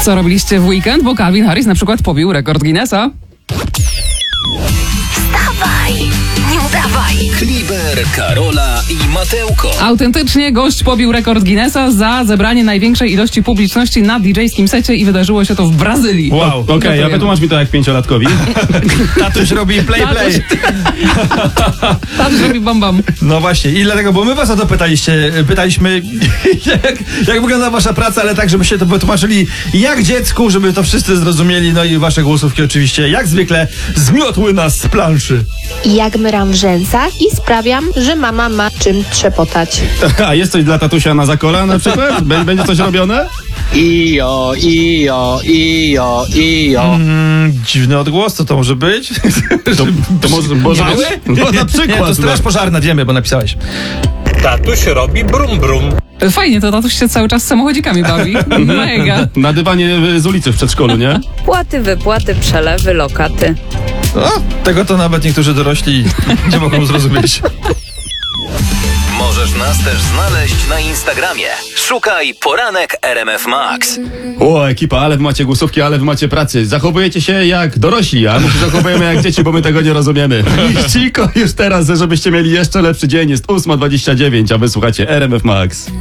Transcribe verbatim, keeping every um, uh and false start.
Co robiliście w weekend? Bo Calvin Harris na przykład pobił rekord Guinnessa. Wstawaj, nie udawaj. Kliber, Karola i Mateuko. Autentycznie gość pobił rekord Guinnessa za zebranie największej ilości publiczności na didżejskim secie i wydarzyło się to w Brazylii. Wow, okej, okay, ja wytłumacz mi to jak pięciolatkowi. Tatuś robi play, play. Tatuś robi bam, bam. No właśnie, i dlatego, bo my was o to pytaliście, pytaliśmy, jak, jak wygląda wasza praca, ale tak, żebyście to wytłumaczyli jak dziecku, żeby to wszyscy zrozumieli, no i wasze głosówki oczywiście, jak zwykle, zmiotły nas z planszy. Jak myram w rzęsach i sprawiam, że mama ma czym trzepotać. A jest coś dla tatusia na zakola na przykład? Będzie coś robione? Ijo, ijo, ijo, ijo. Mm, dziwny odgłos, co to może być? To, to może, może być? No na przykład. Nie, to straż pożarna, wiemy, bo napisałeś. Tatuś robi brum brum. Fajnie, to tatuś się cały czas samochodzikami bawi. Mega. Na dywanie z ulicy w przedszkolu, nie? Płaty, wypłaty, przelewy, lokaty. No, tego to nawet niektórzy dorośli nie mogą zrozumieć. Możesz nas też znaleźć na Instagramie. Szukaj Poranek R M F Max. O, ekipa, ale wy macie głosówki, ale wy macie pracy. Zachowujecie się jak dorośli, a my się zachowujemy jak dzieci, bo my tego nie rozumiemy. Cicho już teraz, żebyście mieli jeszcze lepszy dzień. Jest ósma dwadzieścia dziewięć, a wy słuchacie R M F Max.